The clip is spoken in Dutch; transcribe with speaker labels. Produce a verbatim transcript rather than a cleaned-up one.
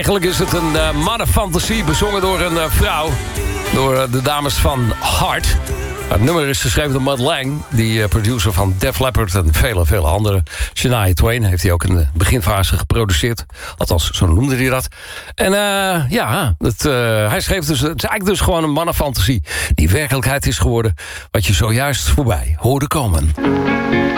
Speaker 1: eigenlijk is het een uh, mannenfantasie bezongen door een uh, vrouw. Door uh, de dames van Heart. Het nummer is geschreven door Mutt Lange, die uh, producer van Def Leppard en vele, vele andere. Shania Twain heeft hij ook in de beginfase geproduceerd. Althans, zo noemde hij dat. En uh, ja, het, uh, hij schreef dus, het is eigenlijk dus gewoon een mannenfantasie die werkelijkheid is geworden, wat je zojuist voorbij hoorde komen.